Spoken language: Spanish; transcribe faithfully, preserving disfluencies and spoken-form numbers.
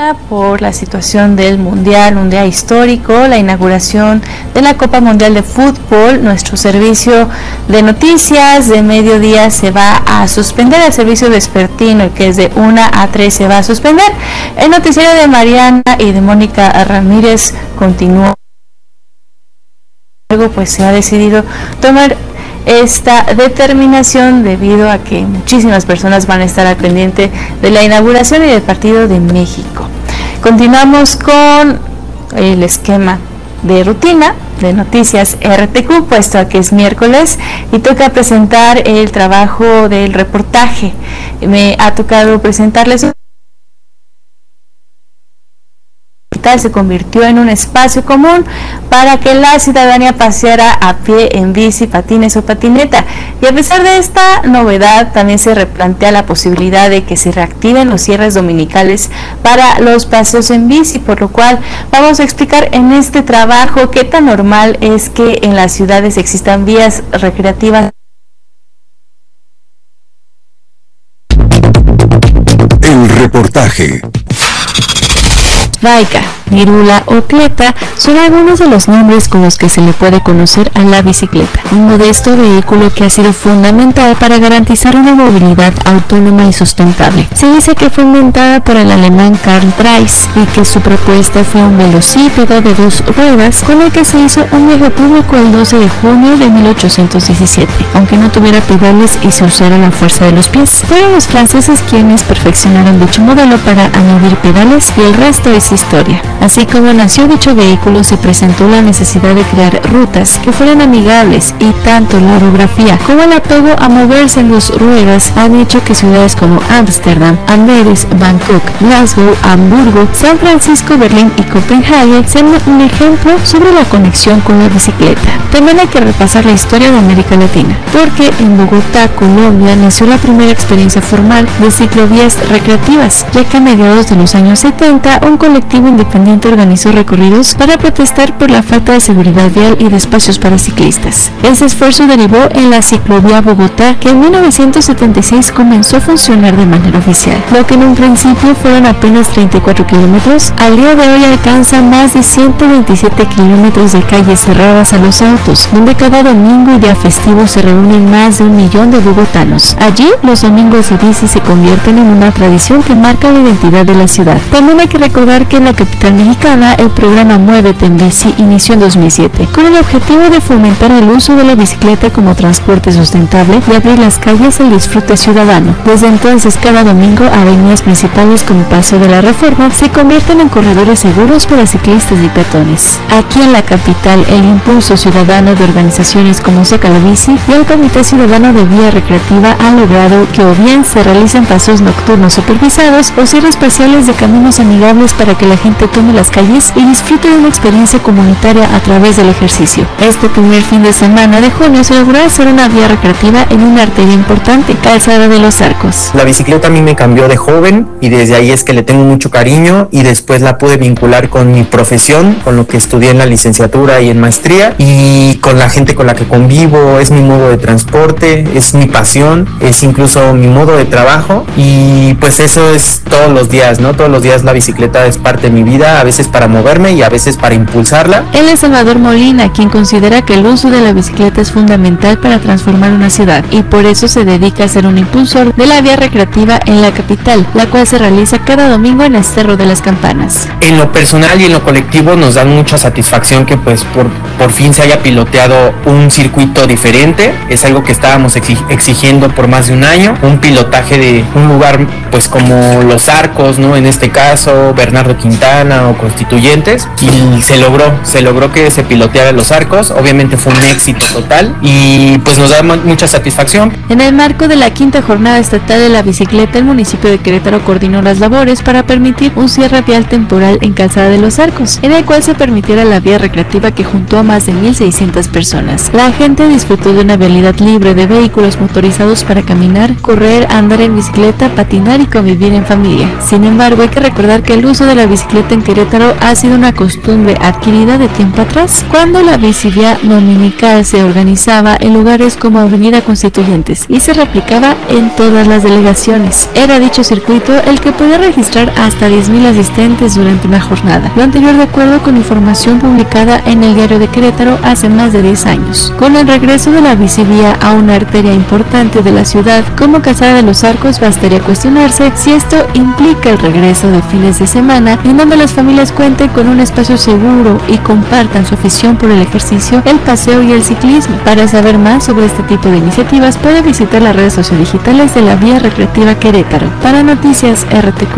semana por la situación del Mundial, un día histórico, la inauguración de la Copa Mundial de Fútbol. Nuestro servicio de noticias de mediodía se va a suspender, el servicio vespertino, que es de una a tres, se va a suspender. El noticiero de Mariana y de Mónica Ramírez continúa. Luego pues se ha decidido tomar esta determinación debido a que muchísimas personas van a estar al pendiente de la inauguración y del partido de México. Continuamos con el esquema de rutina de Noticias R T Q, puesto a que es miércoles y toca presentar el trabajo del reportaje. Me ha tocado presentarles se convirtió en un espacio común para que la ciudadanía paseara a pie, en bici, patines o patineta. Y a pesar de esta novedad, también se replantea la posibilidad de que se reactiven los cierres dominicales para los paseos en bici, por lo cual vamos a explicar en este trabajo qué tan normal es que en las ciudades existan vías recreativas. El reportaje. Baica, virula o cleta son algunos de los nombres con los que se le puede conocer a la bicicleta, un modesto vehículo que ha sido fundamental para garantizar una movilidad autónoma y sustentable. Se dice que fue inventada por el alemán Karl Drais y que su propuesta fue un velocípedo de dos ruedas con el que se hizo un viaje público el doce de junio de mil ochocientos diecisiete, aunque no tuviera pedales y se usara la fuerza de los pies. Fueron los franceses quienes perfeccionaron dicho modelo para añadir pedales y el resto es historia. Así como nació dicho vehículo, se presentó la necesidad de crear rutas que fueran amigables y tanto la orografía como el apego a moverse en dos ruedas han hecho que ciudades como Ámsterdam, Amberes, Bangkok, Glasgow, Hamburgo, San Francisco, Berlín y Copenhague sean un ejemplo sobre la conexión con la bicicleta. También hay que repasar la historia de América Latina, porque en Bogotá, Colombia, nació la primera experiencia formal de ciclovías recreativas, ya que a mediados de los años setenta un colectivo independiente organizó recorridos para protestar por la falta de seguridad vial y de espacios para ciclistas. Ese esfuerzo derivó en la ciclovía Bogotá, que en mil novecientos setenta y seis comenzó a funcionar de manera oficial. Lo que en un principio fueron apenas treinta y cuatro kilómetros, al día de hoy alcanza más de ciento veintisiete kilómetros de calles cerradas a los autos, donde cada domingo y día festivo se reúnen más de un millón de bogotanos. Allí, los domingos de bici se convierten en una tradición que marca la identidad de la ciudad. También hay que recordar que en la capital mexicana el programa Muévete en Bici inició en dos mil siete con el objetivo de fomentar el uso de la bicicleta como transporte sustentable y abrir las calles al disfrute ciudadano. Desde entonces, cada domingo, avenidas principales como Paseo de la Reforma se convierten en corredores seguros para ciclistas y peatones. Aquí en la capital, el impulso ciudadano de organizaciones como Saca la Bici y el Comité Ciudadano de Vía Recreativa han logrado que o bien se realicen paseos nocturnos supervisados o cierres parciales de caminos amigables para que la gente tome las calles y disfrute de una experiencia comunitaria a través del ejercicio. Este primer fin de semana de junio se logró hacer una vía recreativa en una arteria importante, Calzada de los Arcos. La bicicleta a mí me cambió de joven y desde ahí es que le tengo mucho cariño y después la pude vincular con mi profesión, con lo que estudié en la licenciatura y en maestría y con la gente con la que convivo. Es mi modo de transporte, es mi pasión, es incluso mi modo de trabajo y pues eso es todos los días, ¿no? Todos los días la bicicleta es parte de mi vida, a veces para moverme y a veces para impulsarla. Él es Salvador Molina, quien considera que el uso de la bicicleta es fundamental para transformar una ciudad y por eso se dedica a ser un impulsor de la vía recreativa en la capital, la cual se realiza cada domingo en el Cerro de las Campanas. En lo personal y en lo colectivo nos dan mucha satisfacción que pues por, por fin se haya piloteado un circuito diferente. Es algo que estábamos exigiendo por más de un año, un pilotaje de un lugar pues como Los Arcos, ¿no? En este caso, Bernardo Quintana o Constituyentes, y se logró, se logró que se piloteara Los Arcos. Obviamente fue un éxito total y pues nos da mucha satisfacción. En el marco de la quinta jornada estatal de la bicicleta, el municipio de Querétaro coordinó las labores para permitir un cierre vial temporal en Calzada de los Arcos, en el cual se permitiera la vía recreativa que juntó a más de mil seiscientas personas. La gente disfrutó de una vialidad libre de vehículos motorizados para caminar, correr, andar en bicicleta, patinar y convivir en familia. Sin embargo, hay que recordar que el uso de la bicicleta en Querétaro ha sido una costumbre adquirida de tiempo atrás, cuando la bicivía dominical se organizaba en lugares como Avenida Constituyentes y se replicaba en todas las delegaciones. Era dicho circuito el que podía registrar hasta diez mil asistentes durante una jornada, lo anterior de acuerdo con información publicada en el Diario de Querétaro hace más de diez años. Con el regreso de la bicivía a una arteria importante de la ciudad como Calzada de los Arcos, bastaría cuestionarse si esto implica el regreso de fines de semana en donde las familias cuenten con un espacio seguro y compartan su afición por el ejercicio, el paseo y el ciclismo. Para saber más sobre este tipo de iniciativas puede visitar las redes sociodigitales de la Vía Recreativa Querétaro. Para Noticias R T Q